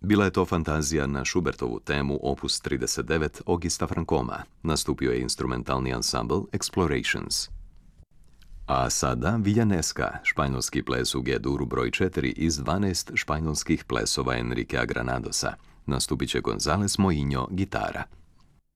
Bila je to fantazija na Schubertovu temu opus 39 Augusta Francoma. Nastupio je instrumentalni ansambl Explorations. A sada Villanesca, španjolski ples u G-duru broj 4 iz 12 španjolskih plesova Enriquea Granadosa. Nastupit će González Moinho, gitara.